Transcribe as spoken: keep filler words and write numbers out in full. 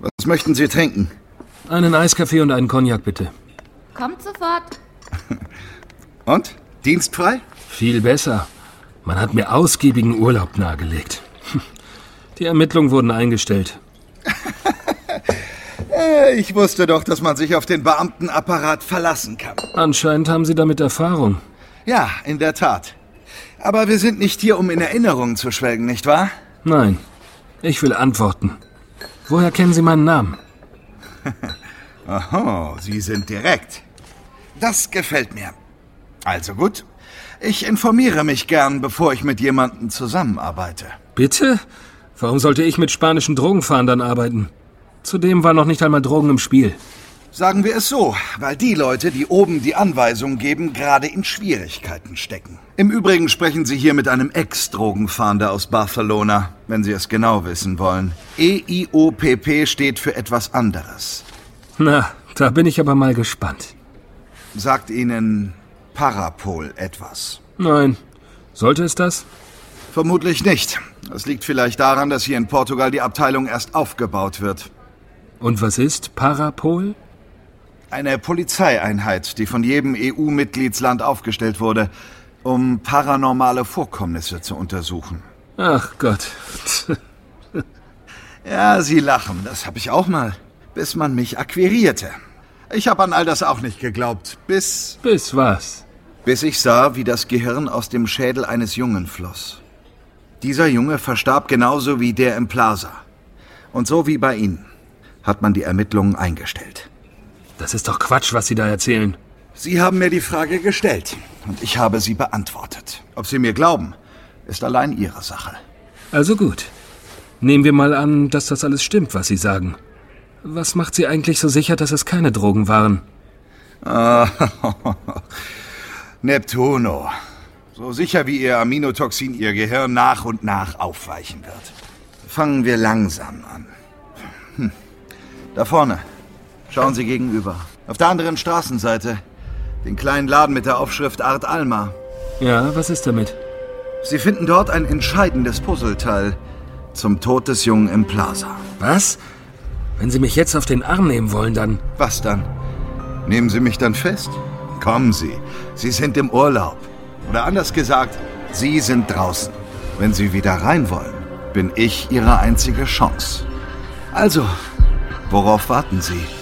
Was möchten Sie trinken? Einen Eiskaffee und einen Cognac, bitte. Kommt sofort. Und? Dienstfrei? Viel besser. Man hat mir ausgiebigen Urlaub nahegelegt. Die Ermittlungen wurden eingestellt. Ich wusste doch, dass man sich auf den Beamtenapparat verlassen kann. Anscheinend haben Sie damit Erfahrung. Ja, in der Tat. Aber wir sind nicht hier, um in Erinnerungen zu schwelgen, nicht wahr? Nein, ich will antworten. Woher kennen Sie meinen Namen? Oho, Sie sind direkt. Das gefällt mir. Also gut, ich informiere mich gern, bevor ich mit jemandem zusammenarbeite. Bitte? Warum sollte ich mit spanischen Drogenfahndern arbeiten? Zudem waren noch nicht einmal Drogen im Spiel. Sagen wir es so, weil die Leute, die oben die Anweisung geben, gerade in Schwierigkeiten stecken. Im Übrigen sprechen Sie hier mit einem Ex-Drogenfahnder aus Barcelona, wenn Sie es genau wissen wollen. E I O P P steht für etwas anderes. Na, da bin ich aber mal gespannt. Sagt Ihnen Parapol etwas? Nein. Sollte es das? Vermutlich nicht. Das liegt vielleicht daran, dass hier in Portugal die Abteilung erst aufgebaut wird. Und was ist Parapol? Eine Polizeieinheit, die von jedem E U-Mitgliedsland aufgestellt wurde, um paranormale Vorkommnisse zu untersuchen. Ach Gott. Ja, Sie lachen. Das habe ich auch mal. Bis man mich akquirierte. Ich habe an all das auch nicht geglaubt. Bis... Bis was? Bis ich sah, wie das Gehirn aus dem Schädel eines Jungen floss. Dieser Junge verstarb genauso wie der im Plaza. Und so wie bei Ihnen hat man die Ermittlungen eingestellt. Das ist doch Quatsch, was Sie da erzählen. Sie haben mir die Frage gestellt und ich habe sie beantwortet. Ob Sie mir glauben, ist allein Ihre Sache. Also gut. Nehmen wir mal an, dass das alles stimmt, was Sie sagen. Was macht Sie eigentlich so sicher, dass es keine Drogen waren? Ah, Neptuno. So sicher wie Ihr Aminotoxin Ihr Gehirn nach und nach aufweichen wird. Fangen wir langsam an. Hm. Da vorne. Schauen Sie gegenüber. Auf der anderen Straßenseite. Den kleinen Laden mit der Aufschrift Art Alma. Ja, was ist damit? Sie finden dort ein entscheidendes Puzzleteil zum Tod des Jungen im Plaza. Was? Wenn Sie mich jetzt auf den Arm nehmen wollen, dann... Was dann? Nehmen Sie mich dann fest? Kommen Sie. Sie sind im Urlaub. Oder anders gesagt, Sie sind draußen. Wenn Sie wieder rein wollen, bin ich Ihre einzige Chance. Also, worauf warten Sie?